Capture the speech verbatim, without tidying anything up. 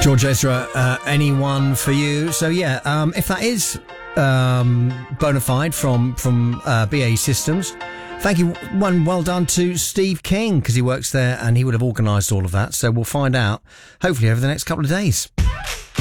George Ezra, uh, anyone for you? So yeah, um, if that is um, bona fide from from uh, B A E Systems, thank you. One well done to Steve King, because he works there and he would have organised all of that. So we'll find out hopefully over the next couple of days.